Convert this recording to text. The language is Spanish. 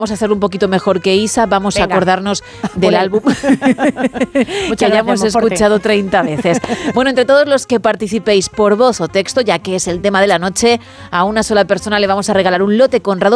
Vamos a hacerlo un poquito mejor que Isa, vamos a acordarnos del álbum que hayamos escuchado 30 veces. Bueno, entre todos los que participéis por voz o texto, ya que es el tema de la noche, a una sola persona le vamos a regalar un lote Conrado